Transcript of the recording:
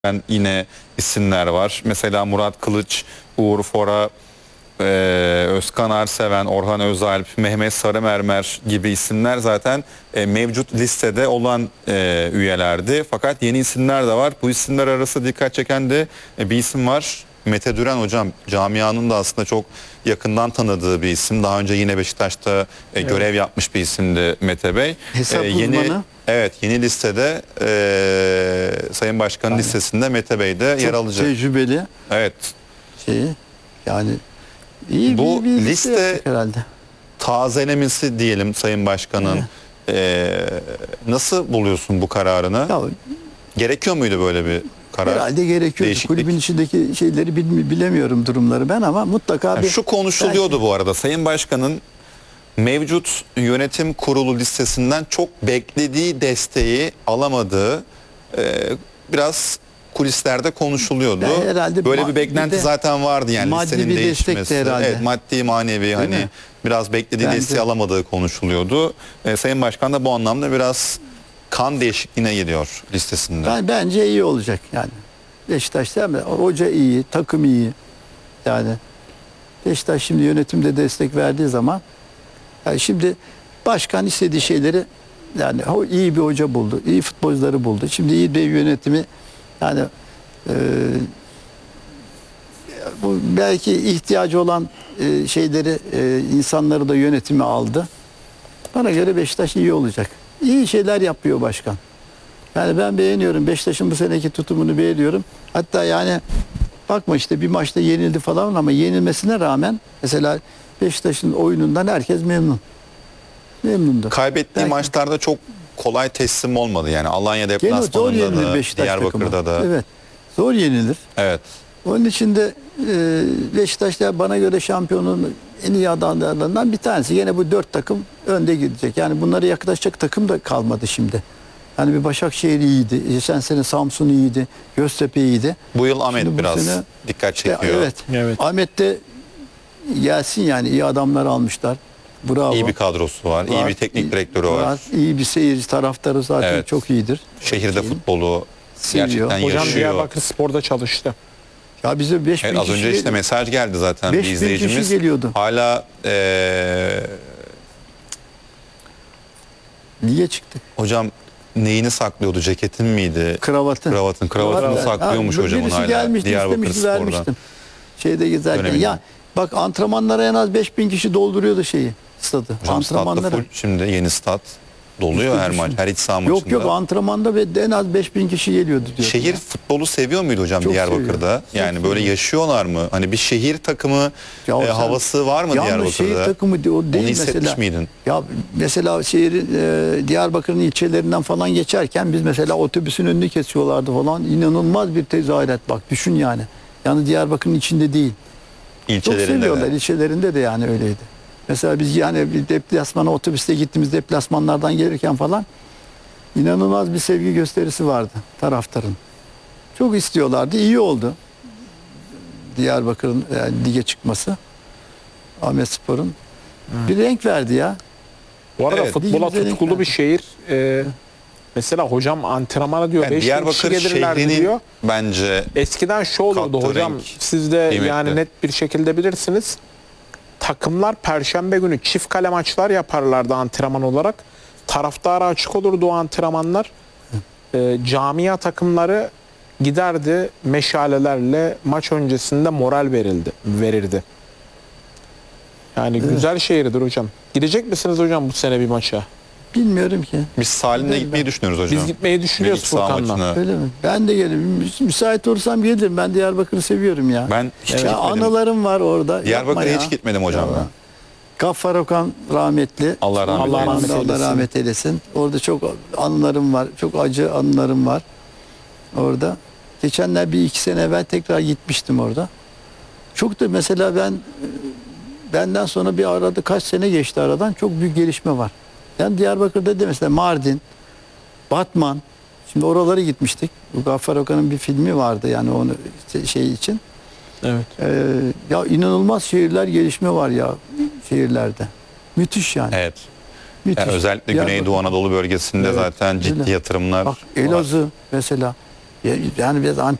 yine isimler var. Mesela Murat Kılıç, Uğur Fora, Özkan Arseven, Orhan Özalp, Mehmet Sarımermer gibi isimler zaten mevcut listede olan üyelerdi. Fakat yeni isimler de var. Bu isimler arası dikkat çeken de bir isim var. Mete Düren hocam, camianın da aslında çok yakından tanıdığı bir isim. Daha önce yine Beşiktaş'ta görev yapmış bir isimdi Mete Bey. Hesap uzmanı. Evet, yeni listede Sayın Başkan'ın listesinde Mete Bey de yer alacak. Tecrübeli. Evet. Yani iyi bu bir liste herhalde. Tazelemesi diyelim Sayın Başkan'ın. Nasıl buluyorsun bu kararını? Ya, gerekiyor muydu böyle bir karar? herhalde gerekiyor. Kulübün içindeki şeyleri bilemiyorum, durumları ben, ama mutlaka şu konuşuluyordu bu arada. Sayın Başkan'ın mevcut yönetim kurulu listesinden çok beklediği desteği alamadığı biraz kulislerde konuşuluyordu. Herhalde böyle bir beklenti zaten vardı yani listenin bir değişmesi. Herhalde. Evet, maddi manevi hani biraz beklediği desteği alamadığı konuşuluyordu. Sayın Başkan da bu anlamda biraz kan değişikliğine gidiyor listesinde. Bence iyi olacak yani. Beşiktaş'ta hoca iyi, takım iyi. Yani Beşiktaş şimdi yönetimde destek verdiği zaman, yani şimdi başkan istediği şeyleri, yani iyi bir hoca buldu, iyi futbolcuları buldu. Şimdi iyi bir yönetimi, yani bu belki ihtiyacı olan şeyleri, insanları da yönetimi aldı. Bana göre Beşiktaş iyi olacak. İyi şeyler yapıyor başkan. Yani ben beğeniyorum. Beşiktaş'ın bu seneki tutumunu beğeniyorum. Hatta yani bakma işte bir maçta yenildi falan, ama yenilmesine rağmen mesela Beşiktaş'ın oyunundan herkes memnun. Memnundu. Kaybettiği maçlarda çok kolay teslim olmadı. Yani Alanya deplasmanında da, Diyarbakır'da da. Evet. Zor yenilir. Evet. Onun için de Beşiktaş'ta bana göre şampiyonun en iyi adamlarından bir tanesi. Yine bu 4 takım önde gidecek. Yani bunlara yaklaşacak takım da kalmadı şimdi. Yani bir Başakşehir iyiydi. Geçen sene Samsun iyiydi. Göztepe iyiydi. Bu yıl Ahmet şimdi biraz sene, dikkat çekiyor. Evet. Ahmet de gelsin, yani iyi adamlar almışlar. Bravo. İyi bir kadrosu var. İyi bir teknik direktörü var. İyi bir seyirci, taraftarı zaten çok iyidir. Şehirde futbolu gerçekten yaşıyor. Hocam Diyarbakırspor'da çalıştı. Ya bize 5 bin az kişi önce işte mesaj geldi zaten bir izleyicimiz. 5 bin kişi geliyordu. Hala niye çıktık? Hocam neyini saklıyordu? Ceketin miydi? Kravatını saklıyormuş hocamın hala. Gelmişti, istemişti, vermiştim. Şeyde gezerken. Ya bak, antrenmanlara en az 5 bin kişi dolduruyordu stadı. Hocam statta full, şimdi yeni stat doluyor her maç, her iç saha maçında. Yok, antrenmanda ve en az 5 bin kişi geliyordu diyor. Şehir futbolu seviyor muydu hocam çok Diyarbakır'da? Seviyor. Yani böyle yaşıyorlar mı? Hani bir şehir takımı havası var mı Diyarbakır'da? Şehir takımı o değil. Onu hissetmiş mesela, miydin? Ya mesela Diyarbakır'ın ilçelerinden falan geçerken biz mesela otobüsün önünü kesiyorlardı falan. İnanılmaz bir tezahürat, bak düşün yani. Yani Diyarbakır'ın içinde değil. İlçelerinde çok seviyorlar. İlçelerinde de yani öyleydi. Mesela biz yani bir deplasmana, otobüste gittiğimiz deplasmanlardan gelirken falan inanılmaz bir sevgi gösterisi vardı taraftarın. Çok istiyorlardı. İyi oldu Diyarbakır'ın lige çıkması. Ahmetspor'un. Bir renk verdi ya. Bu arada futbola tutkulu bir şehir. Mesela hocam antrenmana diyor 5 bin kişi gelirlerdi diyor. Bence eskiden şu oluyordu hocam, siz de yani net bir şekilde bilirsiniz. Takımlar Perşembe günü çift kale maçlar yaparlardı antrenman olarak. Taraftara açık olurdu o antrenmanlar. Camia takımları giderdi meşalelerle maç öncesinde moral verirdi. Yani güzel şehirdir hocam. Gidecek misiniz hocam bu sene bir maça? Bilmiyorum ki. Biz Salim'le gitmeyi düşünüyoruz hocam. Biz gitmeyi düşünüyoruz Furkan'la. Öyle mi? Ben de gelirim. Müsait olursam gelirim. Ben Diyarbakır'ı seviyorum ya. Ben hiç gitmedim. Anılarım var orada. Diyarbakır'a hiç gitmedim hocam ben. Gaffar Okan rahmetli. Allah rahmet eylesin. Orada çok anılarım var. Çok acı anılarım var. Orada. Geçenler 1-2 sene evvel tekrar gitmiştim orada. Çok da mesela benden sonra bir arada kaç sene geçti aradan. Çok büyük gelişme var. Yani Diyarbakır'da da mesela Mardin, Batman. Şimdi oralara gitmiştik. Bu Gaffar Okan'ın bir filmi vardı yani onu için. Evet. Ya inanılmaz şehirler, gelişme var ya şehirlerde. Müthiş yani. Evet. Müthiş. Yani özellikle Güneydoğu Anadolu bölgesinde zaten ciddi yatırımlar bak, Elazığ var. Mesela Yani biraz